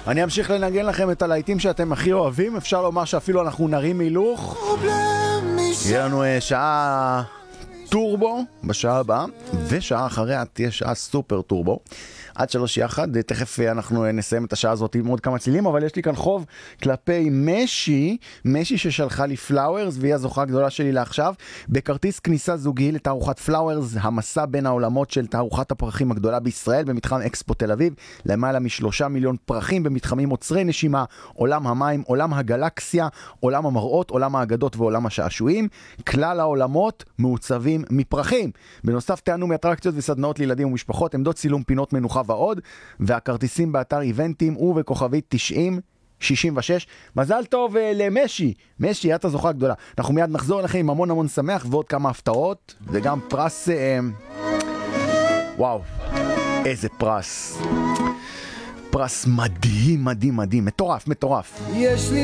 אני אמשיך לנגן לכם את הלהיטים שאתם הכי אוהבים. אפשר לומר שאפילו אנחנו נרים הילוך. יהיה לנו שעה טורבו בשעה הבאה, ושעה אחריה תהיה שעה סופר טורבו. עד 3 יחד, תכף אנחנו נסיים את השעה הזאת עם עוד כמה צלילים, אבל יש לי כאן חוב כלפי משי ששלחה לי פלאוורס, והיא הזוכה הגדולה שלי לעכשיו, בכרטיס כניסה זוגי לתערוכת פלאוורס, המסע בין העולמות של תערוכת הפרחים הגדולה בישראל, במתחם אקספו תל אביב, למעלה מ3 מיליון פרחים במתחמים עוצרי נשימה, עולם המים, עולם הגלקסיה, עולם המראות, עולם האגדות ועולם השעשועים. כלל העולמות מעוצבים מפרחים. בנוסף, תענו מאטרקציות וסדנאות לילדים ומשפחות, עמדות צילום, פינות מנוחה ועוד, והכרטיסים באתר איבנטים ובכוכבית 9066. מזל טוב למשי. משי, את הזוכה הגדולה. אנחנו מיד נחזור אליכם עם המון המון שמח ועוד כמה הפתעות, וגם פרס וואו, איזה פרס מדהים, מדהים, מדהים, מטורף, מטורף. יש לי